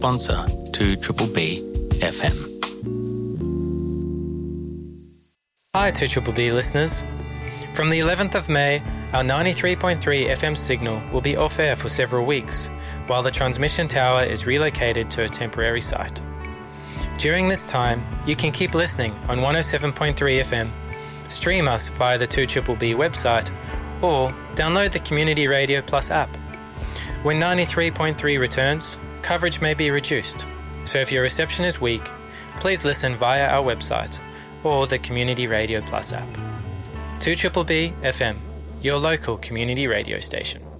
sponsor to Triple B FM. Hi 2BBB listeners. From the 11th of May, our 93.3 FM signal will be off air for several weeks, while the transmission tower is relocated to a temporary site. During this time, you can keep listening on 107.3 FM, stream us via the 2BBB website, or download the Community Radio Plus app. When 93.3 returns, coverage may be reduced, so if your reception is weak, please listen via our website or the Community Radio Plus app. 2BBB FM, your local community radio station.